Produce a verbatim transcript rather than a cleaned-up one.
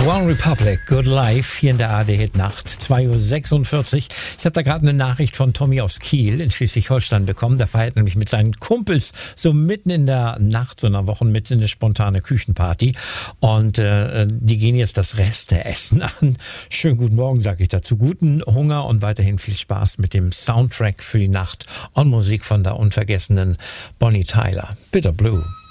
One Republic, Good Life, hier in der A R D-Hit-Nacht, zwei Uhr sechsundvierzig. Ich habe da gerade eine Nachricht von Tommy aus Kiel in Schleswig-Holstein bekommen. Der feiert nämlich mit seinen Kumpels so mitten in der Nacht, so einer Woche mitten eine spontane Küchenparty. Und äh, die gehen jetzt das Reste-Essen an. Schönen guten Morgen, sage ich dazu. Guten Hunger und weiterhin viel Spaß mit dem Soundtrack für die Nacht und Musik von der unvergessenen Bonnie Tyler. Bitter Blue.